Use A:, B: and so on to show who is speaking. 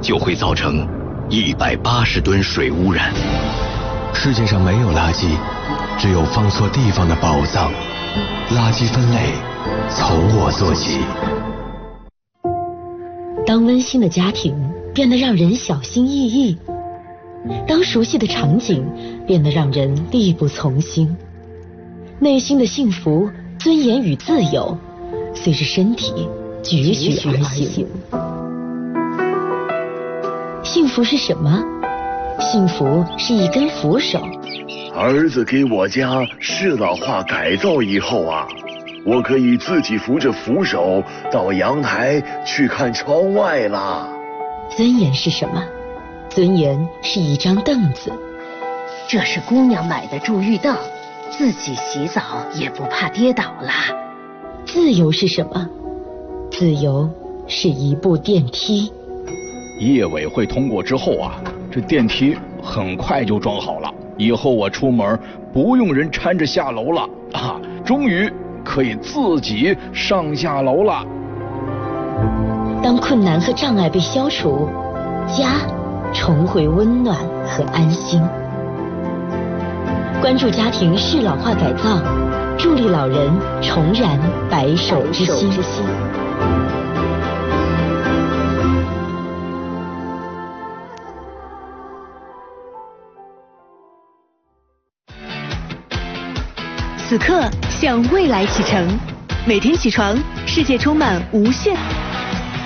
A: 就会造成180吨水污染。
B: 世界上没有垃圾，只有放错地方的宝藏。垃圾分类从我做起。
C: 当温馨的家庭变得让人小心翼翼，当熟悉的场景变得让人力不从心，内心的幸福、尊严与自由随着身体踽踽而行。幸福是什么？幸福是一根扶手。
D: 儿子给我家适老化改造以后啊，我可以自己扶着扶手到阳台去看窗外啦。
C: 尊严是什么？尊严是一张凳子。
E: 这是姑娘买的助浴凳，自己洗澡也不怕跌倒啦。
C: 自由是什么？自由是一部电梯。
F: 业委会通过之后啊，这电梯很快就装好了，以后我出门不用人搀着下楼了啊，终于可以自己上下楼了。
C: 当困难和障碍被消除，家重回温暖和安心。关注家庭适老化改造，助力老人重燃白首之心。
G: 此刻向未来启程，每天起床，世界充满无限。